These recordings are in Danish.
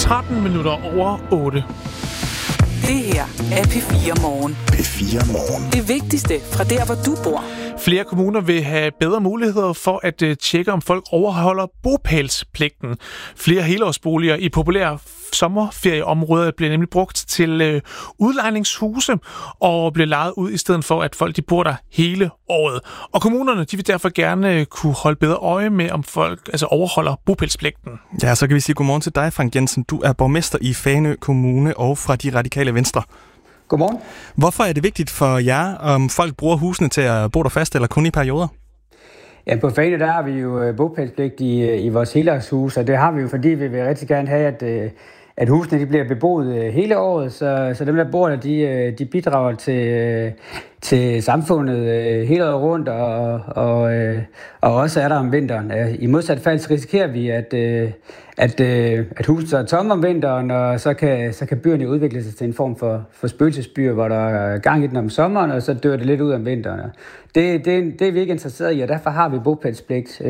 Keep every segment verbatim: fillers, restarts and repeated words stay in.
tretten minutter over otte. Det her er P fire Morgen. P fire Morgen. Det vigtigste fra der, hvor du bor. Flere kommuner vil have bedre muligheder for at uh, tjekke, om folk overholder bopælspligten. Flere helårsboliger i populære sommerferieområder bliver nemlig brugt til uh, udlejningshuse og bliver lejet ud i stedet for, at folk de bor der hele året. Og kommunerne de vil derfor gerne kunne holde bedre øje med, om folk altså overholder bopælspligten. Ja, så kan vi sige godmorgen til dig, Frank Jensen. Du er borgmester i Fanø Kommune og fra De Radikale Venstre. Godmorgen. Hvorfor er det vigtigt for jer, om folk bruger husene til at bo der fast, eller kun i perioder? Ja, på Fanø der har vi jo bopælspligt i, i vores helårshus, og det har vi jo, fordi vi vil rigtig gerne have, at, at husene de bliver beboet hele året, så, så dem, der bor der, de, de bidrager til, til samfundet hele året rundt, og, og, og også er der om vinteren. I modsat fald så risikerer vi, at, at, at huset er tomme om vinteren, og så kan, så kan byerne udvikle sig til en form for, for spøgelsesbyer, hvor der er gang i den om sommeren, og så dør det lidt ud om vinteren. Det, det, det er vi ikke interesseret i, og derfor har vi bopælspligt,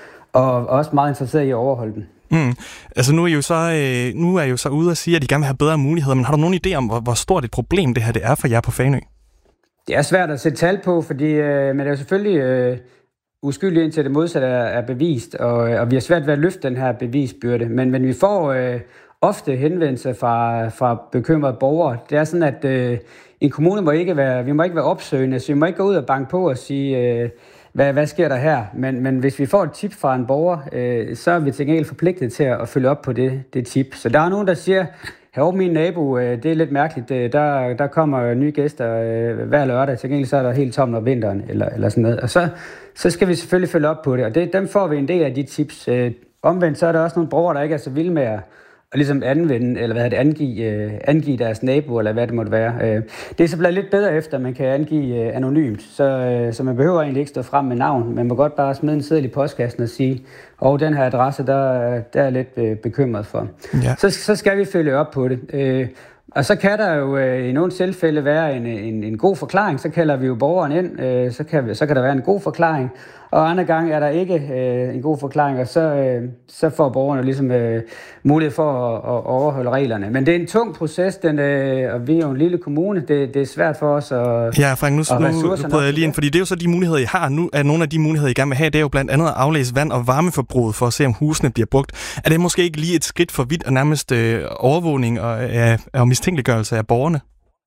og også meget interesseret i at overholde den. Mm. Altså nu er I jo så øh, nu er I jo så ude og sige, at I gerne vil have bedre muligheder, men har du nogen idé om, hvor, hvor stort et problem det her det er for jer på Fanø? Det er svært at sætte tal på, fordi øh, men det er jo selvfølgelig øh, uskyldigt indtil det modsatte er, er bevist, og, og vi har svært ved at løfte den her bevisbyrde. Men, men vi får øh, ofte henvendelser fra, fra bekymrede borgere. Det er sådan, at øh, en kommune må ikke være, vi må ikke være opsøgende, så vi må ikke gå ud og banke på og sige, øh, hvad, hvad sker der her? Men, men hvis vi får et tip fra en borger, øh, så er vi til gengæld forpligtet til at, at følge op på det, det tip. Så der er nogen, der siger, herovre min nabo, det er lidt mærkeligt, der, der kommer nye gæster øh, hver lørdag, til gengæld så er der helt tomt om vinteren, eller, eller sådan noget. Og så, så skal vi selvfølgelig følge op på det, og det, dem får vi en del af de tips. Øh, omvendt så er der også nogle borgere, der ikke er så vilde med at, at ligesom anvende, eller hvad hedder det, angive, øh, angive deres nabo, eller hvad det måtte være. Øh, det er så blevet lidt bedre efter, man kan angive øh, anonymt, så, øh, så man behøver egentlig ikke stå frem med navn. Man må godt bare smide en seddel i postkassen og sige, og den her adresse, der, der er jeg lidt øh, bekymret for. Ja. Så, så skal vi følge op på det. Øh, og så kan der jo øh, i nogle tilfælde være en, en, en god forklaring, så kalder vi jo borgeren ind, øh, så, kan vi, så kan der være en god forklaring, og andre gange er der ikke øh, en god forklaring, og så, øh, så får borgerne ligesom øh, mulighed for at, at overholde reglerne. Men det er en tung proces, den, øh, og vi er jo en lille kommune, det, det er svært for os at Ja, Frank, nu, nu, nu prøver jeg lige ind, fordi det er jo så de muligheder, I har. Nu er nogle af de muligheder, I gerne vil have, det er jo blandt andet at aflæse vand- og varmeforbruget for at se, om husene bliver brugt. Er det måske ikke lige et skridt for vidt og nærmest øh, overvågning og, øh, og mistænkeliggørelse af borgerne?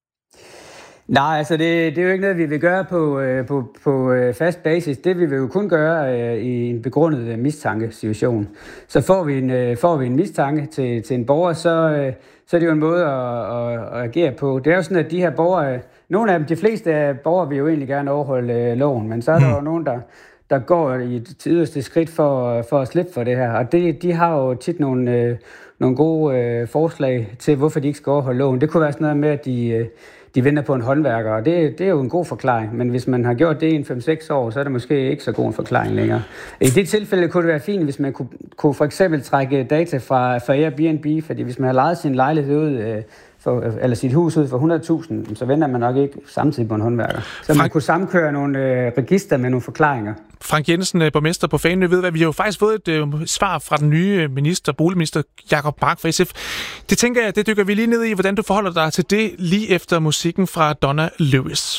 Nej, altså det, det er jo ikke noget, vi vil gøre på, på, på fast basis. Det vil vi jo kun gøre øh, i en begrundet mistankesituation. Så får vi en, øh, får vi en mistanke til, til en borger, så, øh, så er det jo en måde at, at, at agere på. Det er jo sådan, at de her borgere, nogle af dem, de fleste af borgere vil jo egentlig gerne overholde øh, loven, men så er der mm. jo nogen, der, der går i et yderste skridt for, for at slippe for det her. Og det, de har jo tit nogle, øh, nogle gode øh, forslag til, hvorfor de ikke skal overholde loven. Det kunne være sådan noget med, at de... Øh, de venter på en håndværker, og det, det er jo en god forklaring. Men hvis man har gjort det i en fem seks år, så er det måske ikke så god en forklaring længere. I det tilfælde kunne det være fint, hvis man kunne, kunne for eksempel trække data fra, fra Airbnb, fordi hvis man har lejet sin lejlighed ud, øh, for, eller sit hus ud for hundrede tusind, så venter man nok ikke samtidig på en håndværker. Så Frank... man kunne sammenkøre nogle øh, register med nogle forklaringer. Frank Jensen, borgmester på Fanø, ved hvad, vi har jo faktisk fået et øh, svar fra den nye minister, boligminister Jacob Mark fra S F. Det tænker jeg, det dykker vi lige ned i, hvordan du forholder dig til det lige efter musikken fra Donna Lewis.